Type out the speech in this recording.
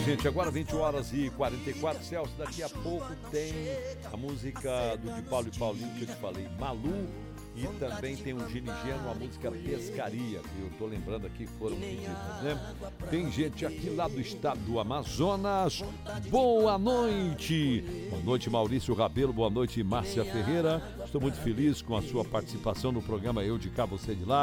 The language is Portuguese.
gente, agora 20 horas e 44. Celso, daqui a pouco tem a música do de Paulo e Paulinho que eu te falei, Malu, e também tem um Gino e Geno, a música Pescaria, que eu tô lembrando aqui que foram pedidas, né? Tem gente aqui lá do estado do Amazonas. Boa noite! Boa noite, Maurício Rabelo, boa noite, Márcia Ferreira. Estou muito feliz com a sua participação no programa Eu de Cá, Você de Lá.